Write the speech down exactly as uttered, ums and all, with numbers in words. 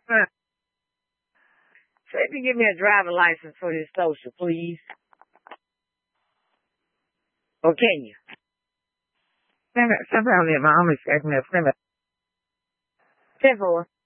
So if you give me a driver license for this social, please. Or can you? Sometimes my mom is acting up. Ten four.